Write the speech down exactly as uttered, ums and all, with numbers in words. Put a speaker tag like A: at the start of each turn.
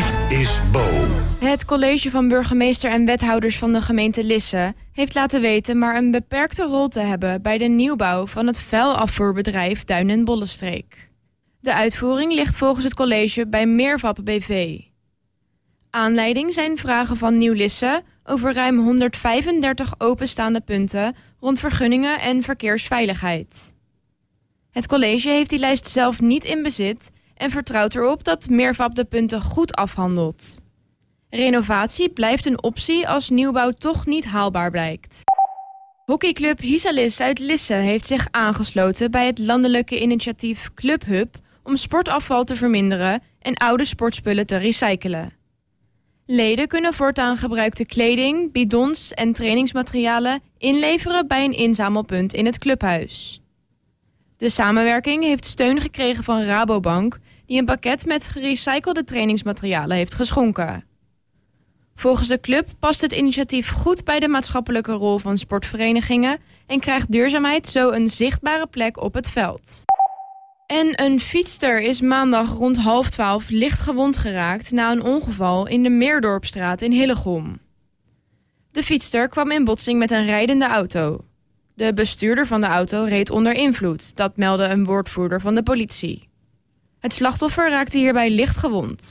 A: Dit is Bo.
B: Het college van burgemeester en wethouders van de gemeente Lisse heeft laten weten maar een beperkte rol te hebben bij de nieuwbouw van het vuilafvoerbedrijf Duin- en Bollenstreek. De uitvoering ligt volgens het college bij Meervap B V. Aanleiding zijn vragen van Nieuw Lisse over ruim honderdvijfendertig openstaande punten rond vergunningen en verkeersveiligheid. Het college heeft die lijst zelf niet in bezit en vertrouwt erop dat Meervap de punten goed afhandelt. Renovatie blijft een optie als nieuwbouw toch niet haalbaar blijkt. Hockeyclub Hisalis uit Lisse heeft zich aangesloten bij het landelijke initiatief Club Hub om sportafval te verminderen en oude sportspullen te recyclen. Leden kunnen voortaan gebruikte kleding, bidons en trainingsmaterialen inleveren bij een inzamelpunt in het clubhuis. De samenwerking heeft steun gekregen van Rabobank, die een pakket met gerecyclede trainingsmaterialen heeft geschonken. Volgens de club past het initiatief goed bij de maatschappelijke rol van sportverenigingen en krijgt duurzaamheid zo een zichtbare plek op het veld. En een fietster is maandag rond half twaalf licht gewond geraakt na een ongeval in de Meerdorpstraat in Hillegom. De fietster kwam in botsing met een rijdende auto. De bestuurder van de auto reed onder invloed, dat meldde een woordvoerder van de politie. Het slachtoffer raakte hierbij licht gewond.